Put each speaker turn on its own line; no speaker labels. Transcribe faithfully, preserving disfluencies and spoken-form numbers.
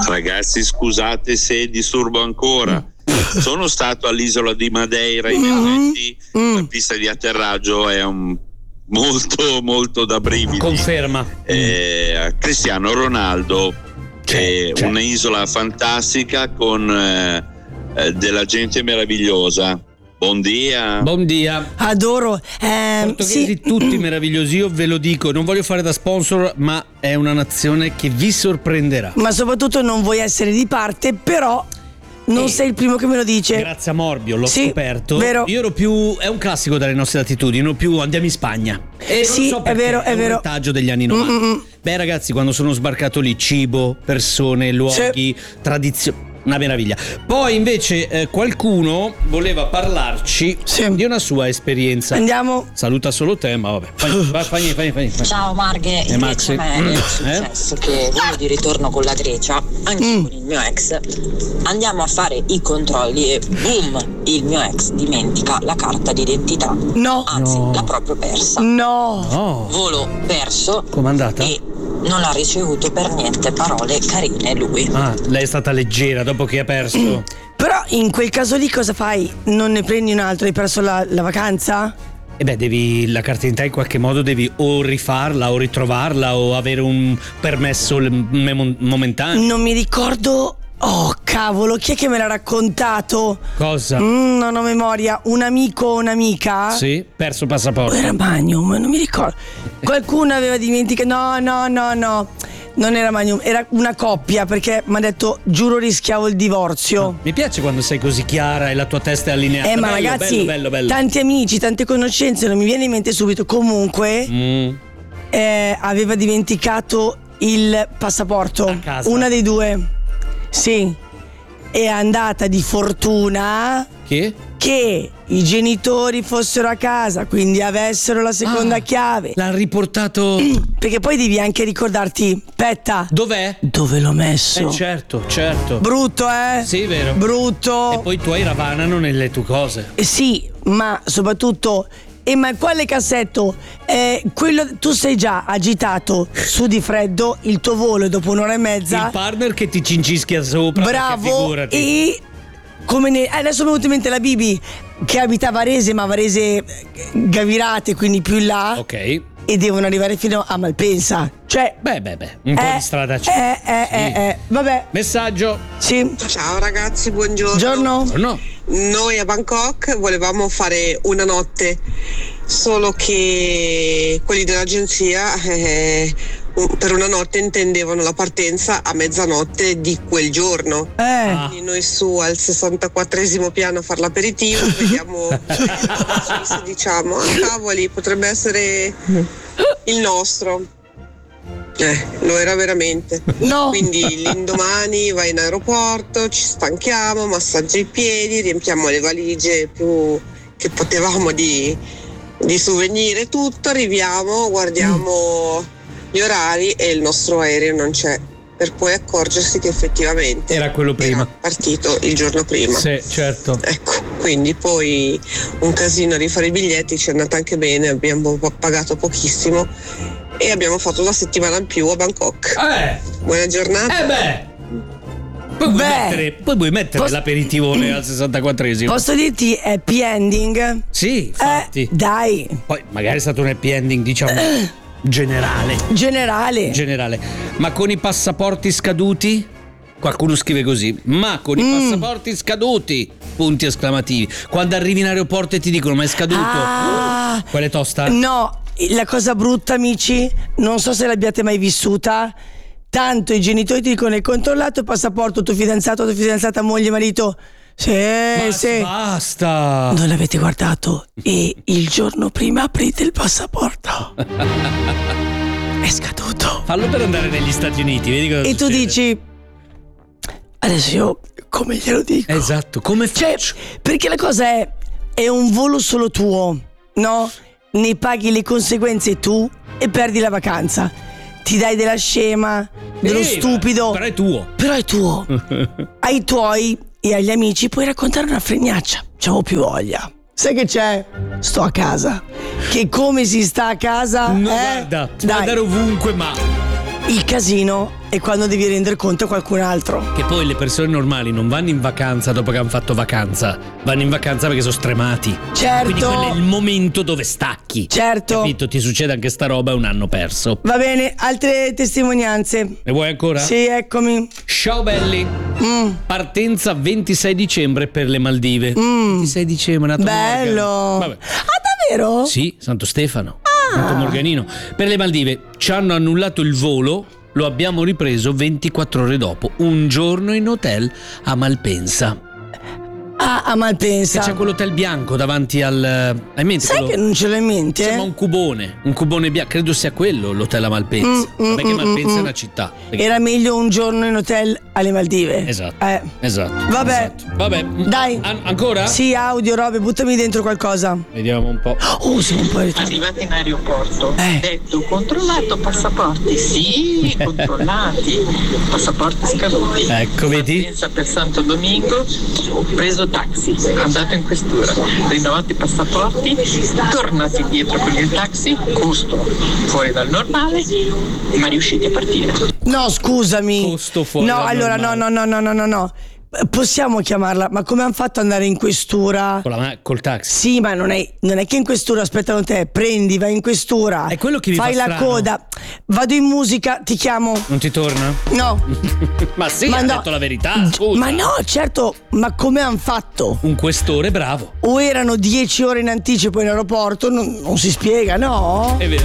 Ragazzi, scusate se disturbo ancora. Sono stato all'isola di Madeira in Merletti.
Mm.
La pista di atterraggio è un molto molto da brividi.
Conferma.
Eh, Cristiano Ronaldo,
C'è,
è
c'è.
una isola fantastica con eh, eh, della gente meravigliosa. Buon dia.
Buon dia.
Adoro. Eh,
Portoghesi
sì.
tutti meravigliosi, io ve lo dico, non voglio fare da sponsor, ma è una nazione che vi sorprenderà.
Ma soprattutto non vuoi essere di parte, però non
Eh.
sei il primo che me lo dice.
Grazie a Morbio, l'ho
Sì,
scoperto.
vero.
Io ero più. È un classico dalle nostre latitudini, ero più andiamo in Spagna. E
Sì,
non so
è
perché,
vero, è
un
vero.
retaggio degli anni novanta.
Mm-mm.
Beh, ragazzi, quando sono sbarcato lì, cibo, persone, luoghi, tradizioni. Una meraviglia. Poi invece eh, qualcuno voleva parlarci
Sì.
di una sua esperienza.
Andiamo.
Saluta solo te, ma vabbè. Fai, fai, fai, fai, fai, fai.
Ciao Marghe,
E Maxi?
invece a me è
Eh?
successo che volo di ritorno con la Grecia, anche
Mm.
con il mio ex, andiamo a fare i controlli e boom, il mio ex dimentica la carta d'identità,
No.
anzi
No.
l'ha proprio persa.
No.
Oh,
Volo perso
com'è andata?
e non ha ricevuto per niente parole carine lui.
Ah, lei è stata leggera dopo che ha perso.
Però in quel caso lì cosa fai? Non ne prendi un altro? Hai perso la, la vacanza?
E beh, devi la carta d'identità in qualche modo devi o rifarla o ritrovarla o avere un permesso l- memo- momentaneo.
Non mi ricordo. Oh cavolo, chi è che me l'ha raccontato?
Cosa?
Mm, non ho memoria. Un amico o un'amica?
Sì, perso il
O
passaporto.
era Magnum, non mi ricordo. Qualcuno aveva dimenticato. No, no, no, no. Non era Magnum, era una coppia, perché mi ha detto giuro rischiavo il divorzio.
Mi piace quando sei così chiara e la tua testa è allineata.
Eh, ma
Bello,
ragazzi,
bello, bello, bello.
tanti amici, tante conoscenze, non mi viene in mente subito. Comunque,
Mm.
eh, aveva dimenticato il passaporto.
A casa.
Una dei due. Sì. È andata di fortuna
Che?
che i genitori fossero a casa, quindi avessero la seconda
Ah,
chiave.
L'ha riportato.
Perché poi devi anche ricordarti, aspetta,
Dov'è?
dove l'ho messo?
Eh certo, certo.
Brutto, eh?
Sì, vero.
Brutto.
E poi tu hai ravanano nelle tue cose.
Eh, sì, ma soprattutto. E ma quale cassetto? Eh, quello, tu sei già agitato su di freddo, il tuo volo è dopo un'ora e mezza.
Il partner che ti cincischia sopra. perché
Bravo.
figurati.
E come ne, eh, adesso mi è venuto in mente la Bibi che abita a Varese, ma Varese eh, Gavirate, quindi più in là.
Ok.
E devono arrivare fino a Malpensa. Cioè.
Beh, beh, beh. Un po'
eh,
di strada c'è.
Eh, eh,
Sì.
eh, eh. Vabbè.
Messaggio.
Sì.
Ciao ragazzi, buongiorno.
Buongiorno.
No.
Noi a Bangkok volevamo fare una notte, solo che quelli dell'agenzia eh, per una notte intendevano la partenza a mezzanotte di quel giorno.
Eh.
Ah.
Quindi noi su al sessantaquattresimo piano a fare l'aperitivo, vediamo se diciamo, ah cavoli, potrebbe essere il nostro. Eh, lo era veramente.
No.
Quindi l'indomani vai in aeroporto, ci stanchiamo, massaggi i piedi, riempiamo le valigie più che potevamo di, di souvenir e tutto, arriviamo, guardiamo gli orari e il nostro aereo non c'è, per poi accorgersi che effettivamente
Era quello prima.
era partito il giorno prima.
Sì, certo.
Ecco, quindi poi un casino a rifare i biglietti, ci è andata anche bene, abbiamo pagato pochissimo e abbiamo fatto una settimana in più a Bangkok.
Eh.
Buona giornata.
Eh beh. Poi vuoi
Beh.
mettere, poi vuoi mettere
Posso-
l'aperitivone al sessantaquattresimo?
Posso dirti happy ending?
Sì, infatti.
Eh, dai.
Poi magari è stato un happy ending, diciamo, generale.
Generale.
Generale. Ma con i passaporti scaduti? Qualcuno scrive così. Ma con i
Mm.
passaporti scaduti! Punti esclamativi. Quando arrivi in aeroporto e ti dicono ma è scaduto.
Ah.
Qual è tosta?
No, la cosa brutta, amici, non so se l'abbiate mai vissuta. Tanto i genitori ti dicono: hai controllato il passaporto, tuo fidanzato, tua fidanzata, moglie, marito? Sì,
Ma
sì.
basta!
Non l'avete guardato e il giorno prima aprite il passaporto. È scaduto.
Fallo per andare negli Stati Uniti, vedi cosa
E tu
succede.
dici: adesso io come glielo dico?
Esatto, come
Cioè,
faccio?
perché la cosa è, è un volo solo tuo, no? Ne paghi le conseguenze tu e perdi la vacanza. Ti dai della scema, dello
Eh,
stupido.
Però è tuo.
Però è tuo. Ai tuoi e agli amici puoi raccontare una fregnaccia. C'avevo più voglia. Sai che c'è? Sto a casa. Che come si sta a casa?
No,
eh?
guarda, puoi
Dai.
andare ovunque, ma
Il casino è quando devi rendere conto a qualcun altro.
Che poi le persone normali non vanno in vacanza dopo che hanno fatto vacanza, vanno in vacanza perché sono stremati.
Certo.
Quindi quello è il momento dove stacchi.
Certo.
Capito? Ti succede anche sta roba, è un anno perso.
Va bene, altre testimonianze.
Ne vuoi ancora?
Sì, eccomi.
Ciao belli.
Mm.
Partenza ventisei dicembre per le Maldive.
Mm.
ventisei dicembre, nato
Bello.
Morgan. Vabbè.
Ah, davvero?
Sì, Santo Stefano. Santo Morganino. Per le Maldive ci hanno annullato il volo, lo abbiamo ripreso ventiquattro ore dopo, un giorno in hotel a Malpensa.
Ah, a Malpensa.
C'è quell'hotel bianco davanti al... Hai in mente?
Sai
quello-
che non ce l'ho in mente?
Sembra un cubone, un cubone bianco, credo sia quello l'hotel a Malpensa.
Mm, mm,
Vabbè che
mm,
Malpensa
mm,
è una città. Perché-
Era meglio un giorno in hotel alle Maldive.
Esatto.
Eh.
Esatto.
Vabbè.
esatto. Vabbè.
Dai.
An- ancora?
Sì, audio, robe, buttami dentro qualcosa.
Vediamo un po'.
Oh, siamo un po' in ritardo.
Arrivati in aeroporto,
Eh.
detto controllato passaporti, sì, controllati, passaporti scaduti.
Ecco, vedi?
Partenza per Santo Domingo, preso taxi, andato in questura, rinnovato i passaporti, tornati indietro con il taxi, costo fuori dal normale, ma riusciti a partire.
No, scusami.
Costo fuori
No,
dal
allora, no,
normale.
no, no, no, no, no, no. Possiamo chiamarla, ma come hanno fatto ad andare in questura?
Con la ma- col taxi.
Sì, ma non è, non è che in questura aspettano te, prendi, vai in questura.
È quello che mi
fai
fa
la
strano.
coda. Vado in musica, ti chiamo.
Non ti torna?
No.
Ma sì,
Ma
ha
no.
detto la verità, scusa.
Ma no, certo, ma come hanno fatto?
Un questore bravo.
O erano dieci ore in anticipo in aeroporto? Non, non si spiega, no?
È vero.